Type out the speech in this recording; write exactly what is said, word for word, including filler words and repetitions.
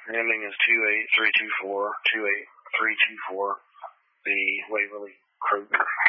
ending is two eight three two four, two eight three two four, the Waverly Kroger.